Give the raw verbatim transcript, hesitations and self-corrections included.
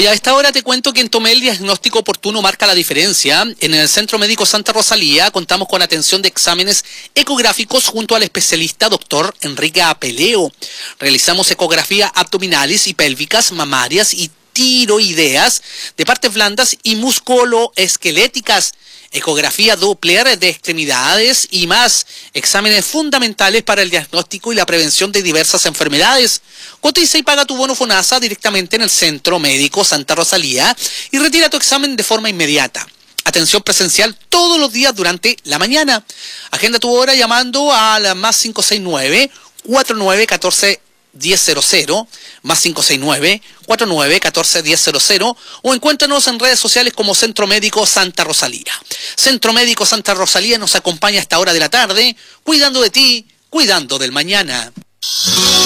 Oye, a esta hora te cuento que en Tomé el diagnóstico oportuno marca la diferencia. En el Centro Médico Santa Rosalía contamos con atención de exámenes ecográficos junto al especialista doctor Enrique Apeleo. Realizamos ecografía abdominales y pélvicas, mamarias y tiroideas, de partes blandas y musculoesqueléticas, ecografía Doppler de extremidades y más, exámenes fundamentales para el diagnóstico y la prevención de diversas enfermedades. Cotiza y paga tu bono FONASA directamente en el Centro Médico Santa Rosalía y retira tu examen de forma inmediata. Atención presencial todos los días durante la mañana. Agenda tu hora llamando a la más cinco seis nueve, cuatro nueve uno cuatro, diez cero cero, más cinco seis nueve, cuatro nueve uno cuatro, diez cero cero, o encuéntranos en redes sociales como Centro Médico Santa Rosalía. Centro Médico Santa Rosalía nos acompaña a esta hora de la tarde, cuidando de ti, cuidando del mañana.